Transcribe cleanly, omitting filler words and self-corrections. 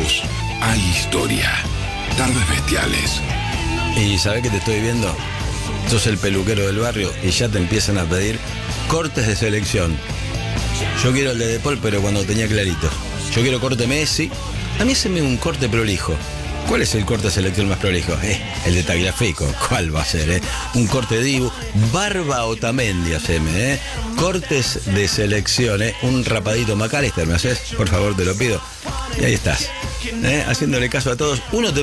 raros, hay historia. Tardes bestiales. Y ¿sabés que te estoy viendo? Sos el peluquero del barrio y ya te empiezan a pedir cortes de selección. Yo quiero el de Paul, pero cuando tenía clarito. Yo quiero corte Messi. A mí se me un corte prolijo. ¿Cuál es el corte de selección más prolijo? El de Tagliafico. ¿Cuál va a ser? Un corte de Dibu. Barba Otamendi, haceme. Cortes de selección. Un rapadito McAllister, ¿me haces? Por favor, te lo pido. Y ahí estás. Haciéndole caso a todos. Uno te